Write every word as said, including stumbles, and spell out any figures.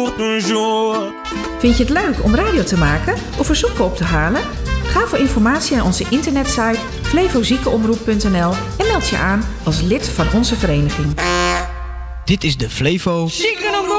pour toujours. Vind je het leuk om radio te maken of verzoeken op te halen? Ga voor informatie naar onze internetsite flevoziekenomroep punt n l en meld je aan als lid van onze vereniging. Dit is de Flevo